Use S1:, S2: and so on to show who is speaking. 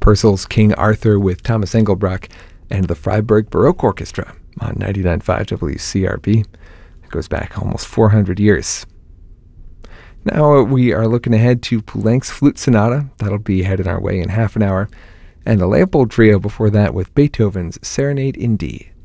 S1: Purcell's King Arthur with Thomas Engelbrecht and the Freiburg Baroque Orchestra on 99.5 WCRB. It goes back almost 400 years. Now we are looking ahead to Poulenc's Flute Sonata. That'll be headed our way in half an hour. And the Leopold Trio before that with Beethoven's Serenade in D.